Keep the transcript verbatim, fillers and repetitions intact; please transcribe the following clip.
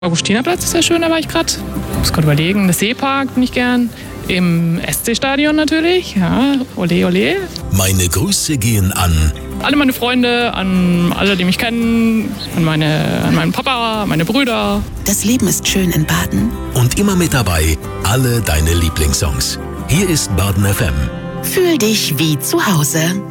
Augustinerplatz ist sehr schön, da war ich gerade. Ich muss gerade überlegen, der Seepark bin ich gern. Im S C-Stadion natürlich, ja, ole ole. Meine Grüße gehen an alle meine Freunde, an alle, die mich kennen, an, meine, an meinen Papa, meine Brüder. Das Leben ist schön in Baden. Und immer mit dabei alle deine Lieblingssongs. Hier ist Baden F M. Fühl dich wie zu Hause.